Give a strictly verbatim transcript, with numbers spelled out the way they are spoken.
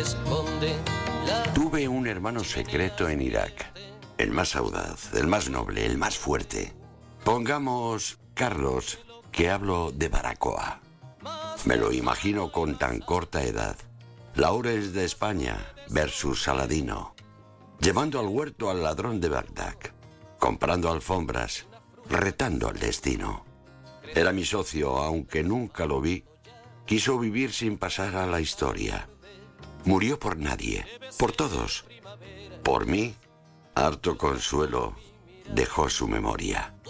esconde la... Tuve un hermano secreto en Irak. El más audaz, el más noble, el más fuerte. Pongamos Carlos, que hablo de Baracoa. Me lo imagino con tan corta edad. Laurens de España versus Saladino. Llevando al huerto al ladrón de Bagdad. Comprando alfombras. Retando al destino. Era mi socio, aunque nunca lo vi. Quiso vivir sin pasar a la historia. Murió por nadie, por todos. Por mí, harto consuelo, dejó su memoria.